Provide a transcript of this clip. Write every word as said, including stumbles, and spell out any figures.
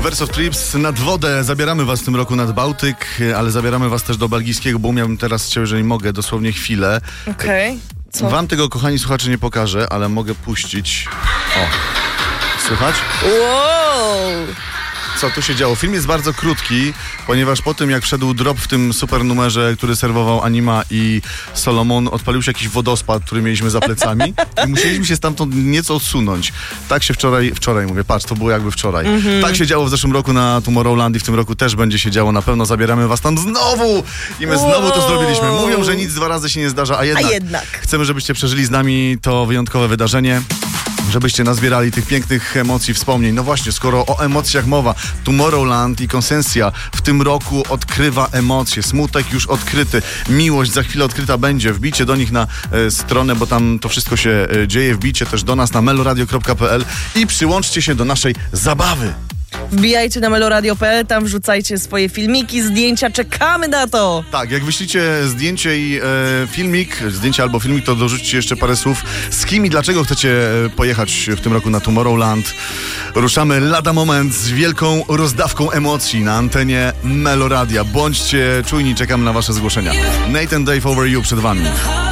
Verse of Trips nad wodę. Zabieramy was w tym roku nad Bałtyk, ale zabieramy was też do belgijskiego, bo miałbym teraz chciał, jeżeli mogę, dosłownie chwilę. Okej. Okay. Co? Wam tego, kochani słuchacze, nie pokażę, ale mogę puścić. O, słychać? Wow! Co tu się działo? Film jest bardzo krótki, ponieważ po tym jak wszedł drop w tym super numerze, który serwował Anima i Solomon, odpalił się jakiś wodospad, który mieliśmy za plecami i musieliśmy się stamtąd nieco odsunąć. Tak się wczoraj, wczoraj mówię, patrz, to było jakby wczoraj. Mm-hmm. Tak się działo w zeszłym roku na Tomorrowland i w tym roku też będzie się działo. Na pewno zabieramy was tam znowu i my wow. znowu to zrobiliśmy. Mówią, że nic dwa razy się nie zdarza, a jednak, a jednak. chcemy, żebyście przeżyli z nami to wyjątkowe wydarzenie. Żebyście nazbierali tych pięknych emocji, wspomnień. No właśnie, skoro o emocjach mowa, Tomorrowland i Konsensja w tym roku odkrywa emocje. Smutek już odkryty, miłość za chwilę odkryta będzie. Wbijcie do nich na e, stronę, bo tam to wszystko się e, dzieje. Wbijcie też do nas na meloradio kropka p l i przyłączcie się do naszej zabawy. Wbijajcie na meloradio kropka p l, tam wrzucajcie swoje filmiki, zdjęcia, czekamy na to. Tak, jak wyślicie zdjęcie i e, filmik, zdjęcie albo filmik, to dorzućcie jeszcze parę słów, z kim i dlaczego chcecie pojechać w tym roku na Tomorrowland. Ruszamy lada moment z wielką rozdawką emocji na antenie Meloradia. Bądźcie czujni, czekamy na wasze zgłoszenia. Nate and Dave Over You przed wami.